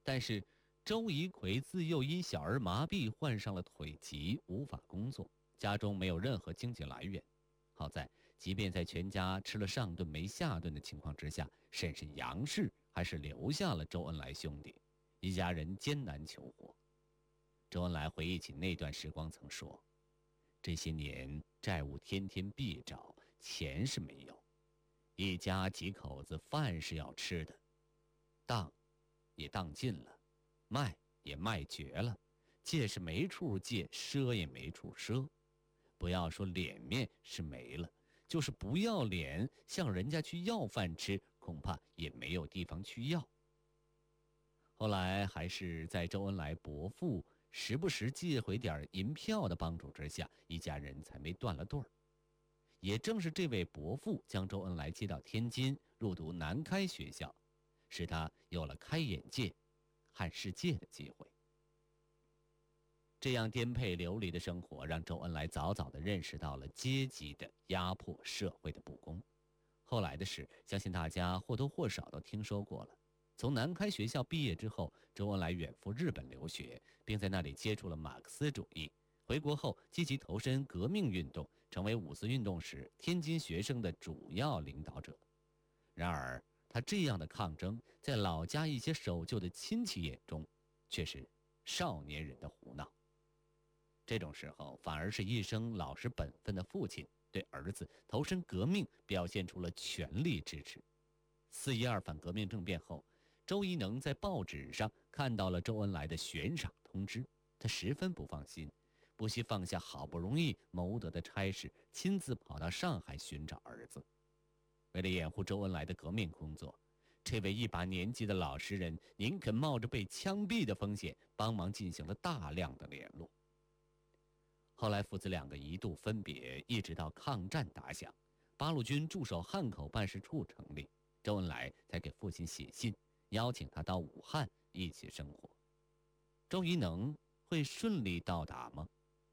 但是周以逵自幼因小儿麻痹患上了腿疾，无法工作，家中没有任何经济来源。好在，即便在全家吃了上顿没下顿的情况之下，婶婶杨氏还是留下了周恩来兄弟，一家人艰难求活。周恩来回忆起那段时光曾说，这些年债务天天必找，钱是没有，一家几口子饭是要吃的，当也当尽了，卖也卖绝了，借是没处借，赊也没处赊。不要说脸面是没了，就是不要脸向人家去要饭吃，恐怕也没有地方去要。后来还是在周恩来伯父时不时借回点银票的帮助之下，一家人才没断了对儿。也正是这位伯父将周恩来接到天津入读南开学校，使他有了开眼界、看世界的机会。这样颠沛流离的生活让周恩来早早地认识到了阶级的压迫、社会的不公。后来的事，相信大家或多或少都听说过了。从南开学校毕业之后，周恩来远赴日本留学，并在那里接触了马克思主义。回国后积极投身革命运动，成为五四运动时天津学生的主要领导者。然而他这样的抗争，在老家一些守旧的亲戚眼中却是少年人的胡闹。这种时候，反而是一生老实本分的父亲对儿子投身革命表现出了全力支持。4·12反革命政变后，周怡能在报纸上看到了周恩来的悬赏通知，他十分不放心，不惜放下好不容易谋得的差事，亲自跑到上海寻找儿子。为了掩护周恩来的革命工作，这位一把年纪的老实人宁肯冒着被枪毙的风险，帮忙进行了大量的联络。后来父子两个一度分别，一直到抗战打响，八路军驻守汉口办事处成立，周恩来才给父亲写信，邀请他到武汉一起生活。周怡能会顺利到达吗？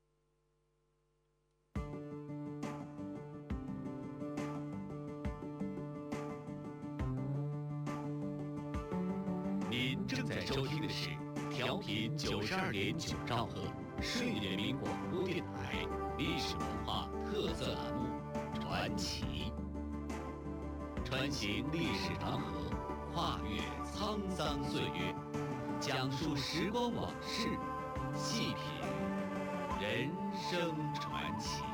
您正在收听的是调频92.9兆赫顺义人民广播电台历史文化特色栏目《传奇》，穿行历史长河，跨越沧桑岁月，讲述时光往事，细品人生传奇。